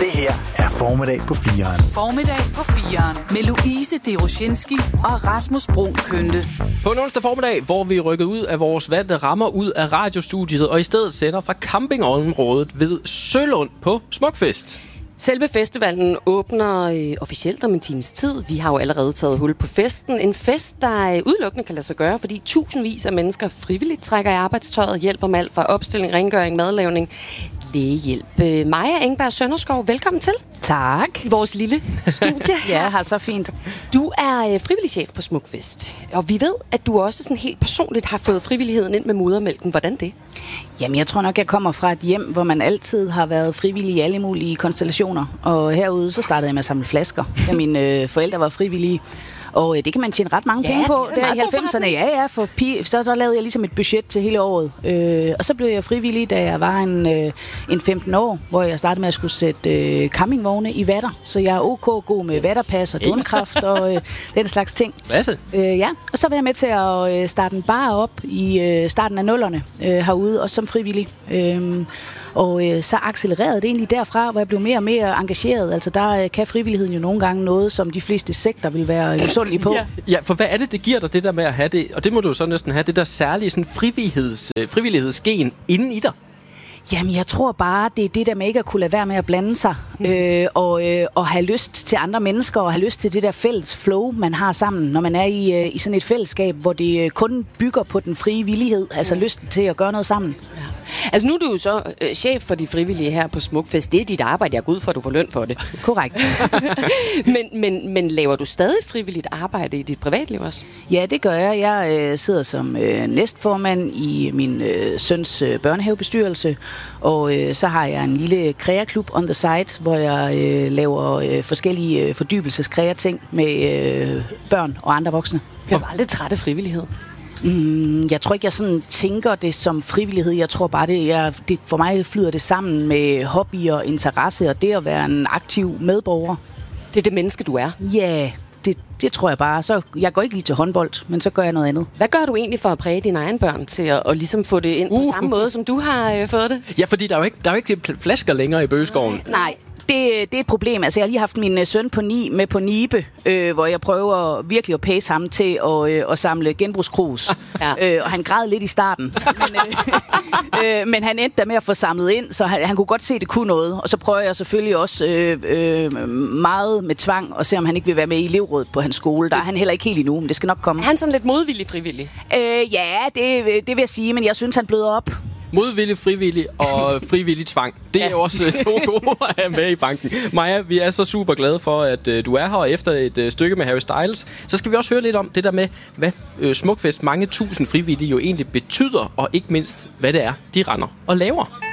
Det her er Formiddag på 4'eren. Formiddag på 4'eren med Louise Deroshinski og Rasmus Bruun Kønte. På en onsdag formiddag, hvor vi rykker ud af vores vante rammer ud af radiostudiet og i stedet sender fra campingområdet ved Sølund på Smukfest. Selve festivalen åbner officielt om en times tid. Vi har jo allerede taget hul på festen. En fest, der udelukkende kan lade sig gøre, fordi tusindvis af mennesker frivilligt trækker i arbejdstøjet, hjælper med alt fra opstilling, rengøring, madlavning, lægehjælp. Maja Engberg Sønderskov, velkommen til. Tak. I vores lille studie her. Ja, har så fint. Du er frivillig chef på Smukfest, og vi ved, at du også sådan helt personligt har fået frivilligheden ind med modermælken. Hvordan det? Jamen, jeg tror nok, jeg kommer fra et hjem, hvor man altid har været frivillig i alle mulige konstellationer. Og herude, så startede jeg med at samle flasker, da mine forældre var frivillige. Og det kan man tjene ret mange penge på. Der i 90'erne, ja, så lavede jeg ligesom et budget til hele året. Og så blev jeg frivillig, da jeg var en 15 år, hvor jeg startede med at skulle sætte campingvogne i vatter. Så jeg er god med vatterpas og dundkraft og den slags ting. Klasse. Ja, og så var jeg med til at starte en bar op i starten af 0'erne herude, også som frivillig. Og så accelererede det egentlig derfra, hvor jeg blev mere og mere engageret. Altså der kan frivilligheden jo nogle gange noget, som de fleste sekter vil være misundelige på. Ja, for hvad er det giver dig, det der med at have det? Og det må du jo så næsten have, det der særlige sådan frivillighedsgen inden i dig. Jamen, jeg tror bare, det er det der med ikke at kunne lade være med at blande sig, og have lyst til andre mennesker, og have lyst til det der fælles flow, man har sammen, når man er i sådan et fællesskab, hvor det kun bygger på den frie villighed, altså lysten til at gøre noget sammen. Ja. Altså nu er du jo så chef for de frivillige her på Smukfest. Det er dit arbejde, jeg går ud for, at du får løn for det. Korrekt. men laver du stadig frivilligt arbejde i dit privatliv også? Ja, det gør jeg. Jeg sidder som næstformand i min søns børnehavebestyrelse, og så har jeg en lille kreaklub on the side, hvor jeg laver forskellige fordybelseskrea-ting med børn og andre voksne. Jeg var aldrig træt af frivillighed. Jeg tror ikke, jeg sådan tænker det som frivillighed. Jeg tror bare, det for mig flyder det sammen med hobby og interesse, og det at være en aktiv medborger. Det er det menneske, du er? Ja, det tror jeg bare. Så jeg går ikke lige til håndbold, men så gør jeg noget andet. Hvad gør du egentlig for at præge dine egne børn til at ligesom få det ind på samme måde, som du har fået det? Ja, fordi der er jo ikke flasker længere i bøgeskoven. Nej. Det er et problem. Altså, jeg har lige haft min søn på 9 med på Nibe, hvor jeg prøver virkelig at pace ham til at samle genbrugskrus. Ja. Og han græd lidt i starten. Men han endte der med at få samlet ind, så han kunne godt se, at det kunne noget. Og så prøver jeg selvfølgelig også meget med tvang at se, om han ikke vil være med i elevrådet på hans skole. Der er han heller ikke helt endnu, men det skal nok komme. Er han sådan lidt modvillig frivillig? Ja, det vil jeg sige, men jeg synes, han bløder op. Modvillig, frivillig og frivillig tvang. Det er jo også to gode at have med i banken. Maja, vi er så super glade for, at du er her, og efter et stykke med Harry Styles, så skal vi også høre lidt om det der med, hvad Smukfest mange tusind frivillige jo egentlig betyder, og ikke mindst, hvad det er, de render og laver.